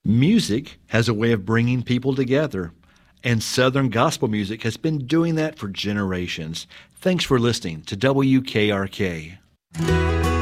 Music has a way of bringing people together, and Southern gospel music has been doing that for generations. Thanks for listening to WKRK.